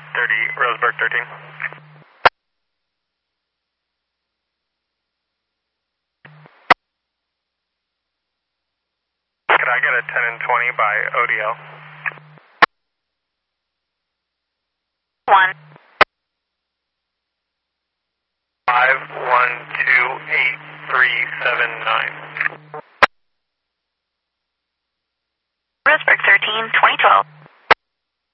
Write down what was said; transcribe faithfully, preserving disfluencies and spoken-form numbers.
thirty, Roseburg thirteen. Could I get a ten and twenty by O D L? One. Five one two eight three seven nine.